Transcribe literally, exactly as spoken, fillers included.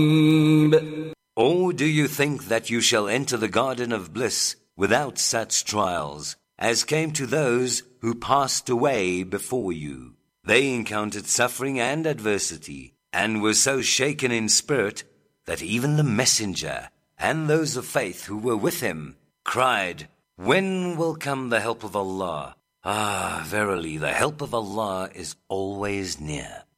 Or do you think that you shall enter the garden of bliss without such trials, as came to those who passed away before you? They encountered suffering and adversity, and were so shaken in spirit that even the messenger and those of faith who were with him cried, "When will come the help of Allah?" Ah, verily, the help of Allah is always near.